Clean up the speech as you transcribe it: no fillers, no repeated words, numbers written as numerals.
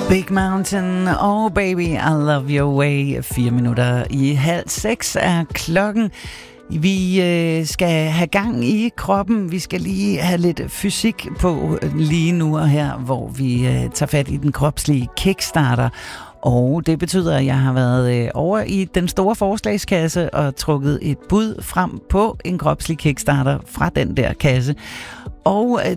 Big Mountain, oh baby, I love your way. 4 minutter i 5:30 er klokken. Vi skal have gang i kroppen. Vi skal lige have lidt fysik på lige nu og her, hvor vi tager fat i den kropslige kickstarter. Og det betyder, at jeg har været over i den store forslagskasse og trukket et bud frem på en kropslig kickstarter fra den der kasse. Og